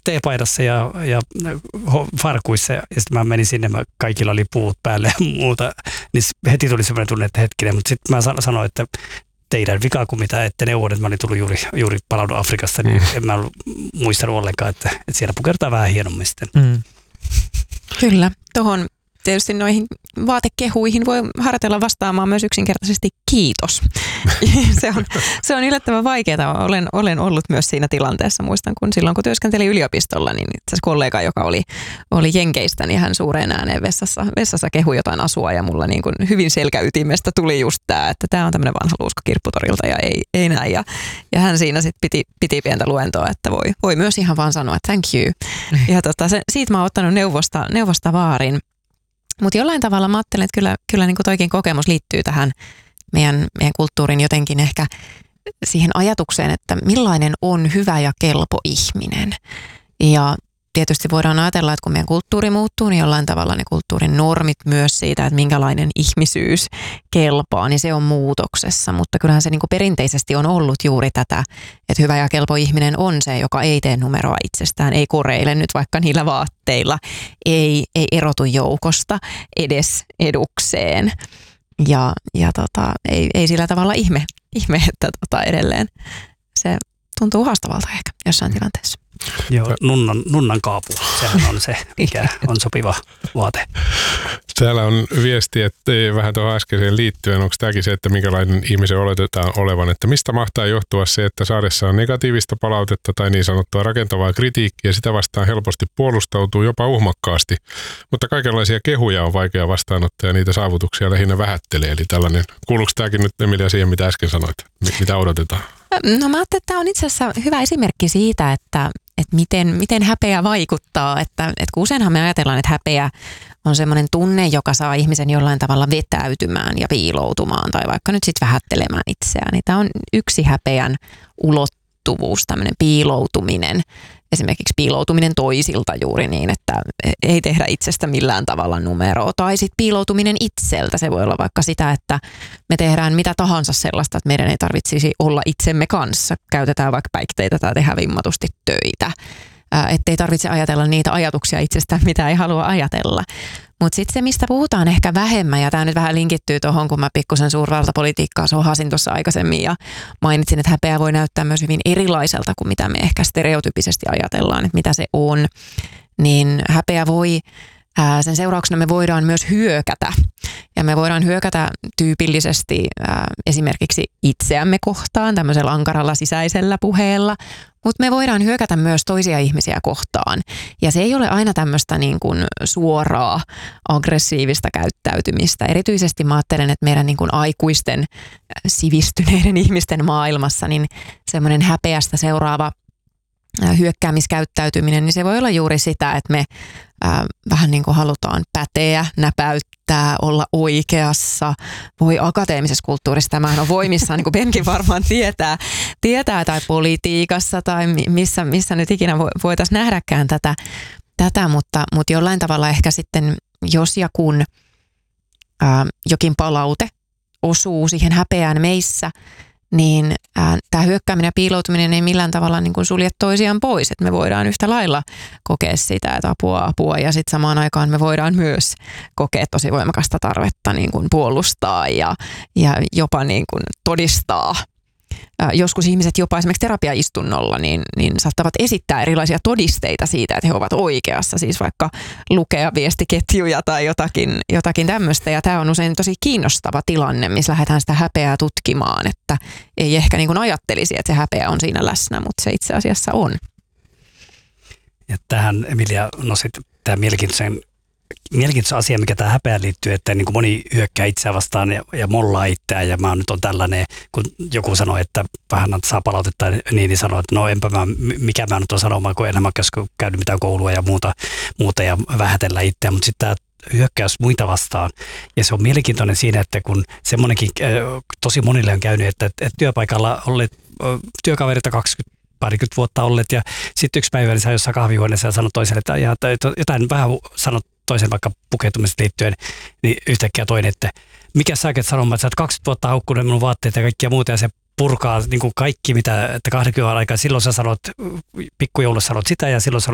teepaidassa ja farkuissa ja sitten mä menin sinne, kaikilla oli puut päälle ja muuta, niin heti tuli semmoinen tunne, että hetkinen, mutta sitten mä sanoin, että teidän vika kuin mitä, että ne vuodet mä olin tullut juuri palannut Afrikasta, niin en mä muistanut ollenkaan, että siellä pukertaa vähän hienommin sitten. Kyllä, tuohon tietysti noihin vaatekehuihin voi harjoitella vastaamaan myös yksinkertaisesti kiitos. se on yllättävän vaikeaa. Olen ollut myös siinä tilanteessa. Muistan, kun silloin kun työskentelin yliopistolla, niin itse asiassa kollega, joka oli Jenkeistä, niin hän suureen ääneen vessassa kehui jotain asua ja mulla niin kuin hyvin selkäytimestä tuli just tämä, että tämä on tämmöinen vanha luuska Kirpputorilta ja ei näin. Ja hän siinä sitten piti pientä luentoa, että voi myös ihan vaan sanoa, että thank you. Ja siitä mä oon ottanut neuvosta vaarin. Mutta jollain tavalla mä ajattelen, että kyllä niin kuin toikin kokemus liittyy tähän meidän kulttuurin jotenkin ehkä siihen ajatukseen, että millainen on hyvä ja kelpo ihminen. Ja tietysti voidaan ajatella, että kun meidän kulttuuri muuttuu, niin jollain tavalla ne kulttuurin normit myös siitä, että minkälainen ihmisyys kelpaa, niin se on muutoksessa. Mutta kyllähän se niin kuin perinteisesti on ollut juuri tätä, että hyvä ja kelpo ihminen on se, joka ei tee numeroa itsestään, ei koreile nyt vaikka niillä vaatteilla, ei erotu joukosta edes edukseen. Ja ei sillä tavalla ihme että edelleen se tuntuu haastavalta ehkä jossain tilanteessa. Joo, nunnan kaapu, sehän on se, mikä on sopiva vaate. Täällä on viesti, että vähän tuohon äskeiseen liittyen, onko tämäkin se, että minkälainen ihmisen oletetaan olevan, että mistä mahtaa johtua se, että saadessaan negatiivista palautetta tai niin sanottua rakentavaa kritiikkiä, sitä vastaan helposti puolustautuu jopa uhmakkaasti, mutta kaikenlaisia kehuja on vaikea vastaanottaa ja niitä saavutuksia lähinnä vähättelee, eli tällainen, kuuluuko tämäkin nyt Emilia siihen, mitä äsken sanoit, mitä odotetaan? No mä ajattelin, että tämä on itse asiassa hyvä esimerkki siitä, että miten häpeä vaikuttaa. Että kun useinhan me ajatellaan, että häpeä on semmoinen tunne, joka saa ihmisen jollain tavalla vetäytymään ja piiloutumaan tai vaikka nyt sitten vähättelemään itseään. Niin tämä on yksi häpeän ulottuvuus, tämmöinen piiloutuminen. Esimerkiksi piiloutuminen toisilta juuri niin, että ei tehdä itsestä millään tavalla numeroa. Tai sitten piiloutuminen itseltä. Se voi olla vaikka sitä, että me tehdään mitä tahansa sellaista, että meidän ei tarvitsisi olla itsemme kanssa. Käytetään vaikka päihteitä tai tehdään vimmatusti töitä. Että ei tarvitse ajatella niitä ajatuksia itsestään, mitä ei halua ajatella. Mutta sitten se, mistä puhutaan ehkä vähemmän, ja tämä nyt vähän linkittyy tuohon, kun mä pikkusen suurvaltapolitiikkaa sohasin tuossa aikaisemmin ja mainitsin, että häpeä voi näyttää myös hyvin erilaiselta kuin mitä me ehkä stereotypisesti ajatellaan, että mitä se on. Niin häpeä voi, sen seurauksena me voidaan myös hyökätä. Ja me voidaan hyökätä tyypillisesti esimerkiksi itseämme kohtaan tämmöisellä ankaralla sisäisellä puheella, mutta me voidaan hyökätä myös toisia ihmisiä kohtaan. Ja se ei ole aina tämmöistä niin kuin suoraa aggressiivista käyttäytymistä. Erityisesti mä ajattelen, että meidän niin kuin aikuisten sivistyneiden ihmisten maailmassa niin semmoinen häpeästä seuraava hyökkäämiskäyttäytyminen, niin se voi olla juuri sitä, että me vähän niin kuin halutaan päteä, näpäyttää, olla oikeassa. Voi akateemisessa kulttuurissa tämähän on voimissaan, niin kuin Benkin varmaan tietää tai politiikassa tai missä nyt ikinä voitaisiin nähdäkään tätä mutta jollain tavalla ehkä sitten, jos ja kun jokin palaute osuu siihen häpeään meissä, niin tämä hyökkääminen ja piiloutuminen ei millään tavalla niin kuin sulje toisiaan pois. Että me voidaan yhtä lailla kokea sitä, että apua ja sitten samaan aikaan me voidaan myös kokea tosi voimakasta tarvetta niin kuin puolustaa ja jopa niin kuin todistaa. Joskus ihmiset jopa esimerkiksi terapiaistunnolla niin saattavat esittää erilaisia todisteita siitä, että he ovat oikeassa, siis vaikka lukea viestiketjuja tai jotakin tämmöistä. Ja tämä on usein tosi kiinnostava tilanne, missä lähdetään sitä häpeää tutkimaan, että ei ehkä niin kuin ajattelisi, että se häpeä on siinä läsnä, mutta se itse asiassa on. Ja tähän Emilia nostit tämä mielenkiintoisen asia, mikä tämä häpeään liittyy, että niin kuin moni hyökkää itseään vastaan ja mollaa itseään ja mä nyt on tällainen, kun joku sanoo, että vähän saa palautetta, niin sanoo, että no enpä mikä mä nyt on sanomaan, kun enemmän käynyt mitään koulua ja muuta ja vähätellä itseään, mutta sitten tämä hyökkäys muita vastaan. Ja se on mielenkiintoinen siinä, että kun semmoinenkin tosi monille on käynyt, että työpaikalla olleet työkaverit 20 vuotta olleet ja sitten yksi päivä niin sä jossain kahvihuoneessa ja sanot toiselle, että jotain vähän sanot toisen vaikka pukeutumisesta liittyen, niin yhtäkkiä toinen, että mikä sä oikein sanomaan, että sä oot 20 vuotta haukkunut minun vaatteet ja kaikkia muuta ja se purkaa niin kuin kaikki, mitä että 20 aikaa. Silloin sä sanot, pikkujoulussa sanot sitä ja silloin